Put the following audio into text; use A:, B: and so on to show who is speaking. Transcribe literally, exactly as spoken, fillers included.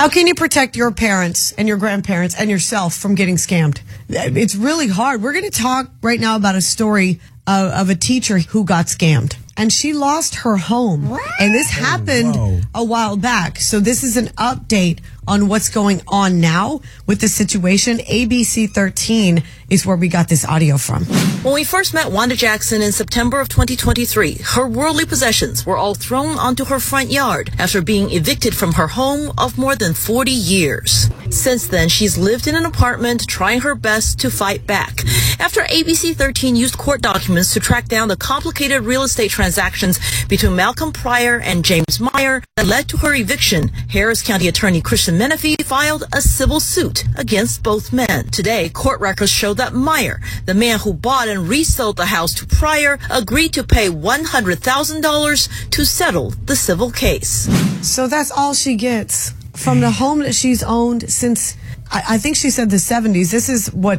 A: How can you protect your parents and your grandparents and yourself from getting scammed? It's really hard. We're going to talk right now about a story of, of a teacher who got scammed. And she lost her home. What? And this happened oh, a while back. So this is an update on what's going on now with the situation. A B C thirteen is where we got this audio from.
B: When we first met Wanda Jackson in September of twenty twenty-three, her worldly possessions were all thrown onto her front yard after being evicted from her home of more than forty years. Since then, she's lived in an apartment trying her best to fight back. After A B C thirteen used court documents to track down the complicated real estate transactions between Malcolm Pryor and James Meyer that led to her eviction, Harris County Attorney Christian Menefee filed a civil suit against both men. Today, court records show that Meyer, the man who bought and resold the house to Pryor, agreed to pay one hundred thousand dollars to settle the civil case.
A: So that's all she gets from the home that she's owned since, I, I think she said the seventies. This is what